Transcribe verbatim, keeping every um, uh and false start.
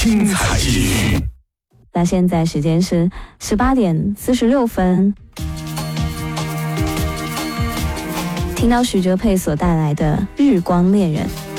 精彩之余， 那现在时间是十八点四十六分，听到许哲佩所带来的《日光恋人》。